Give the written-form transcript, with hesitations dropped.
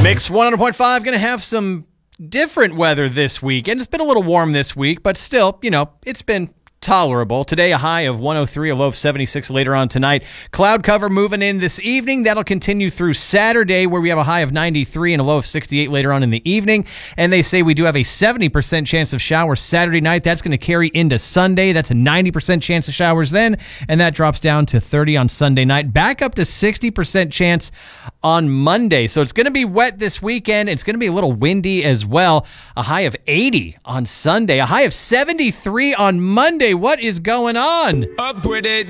Mix 100.5 going to have some different weather this week. And it's been a little warm this week, but still, it's been tolerable. Today, a high of 103, a low of 76 later on tonight. Cloud cover moving in this evening. That'll continue through Saturday, where we have a high of 93 and a low of 68 later on in the evening. And they say we do have a 70% chance of showers Saturday night. That's going to carry into Sunday. That's a 90% chance of showers then. And that drops down to 30 on Sunday night. Back up to 60% chance on Monday. So it's going to be wet this weekend. It's going to be a little windy as well. A high of 80 on Sunday. A high of 73 on Monday. What is going on? Upgraded.